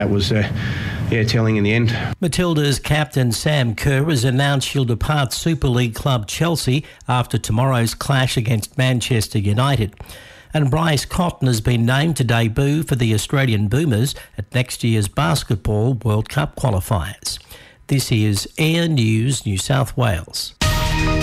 That was, telling in the end. Matilda's captain Sam Kerr has announced she'll depart Super League club Chelsea after tomorrow's clash against Manchester United. And Bryce Cotton has been named to debut for the Australian Boomers at next year's Basketball World Cup qualifiers. This is Air News New South Wales.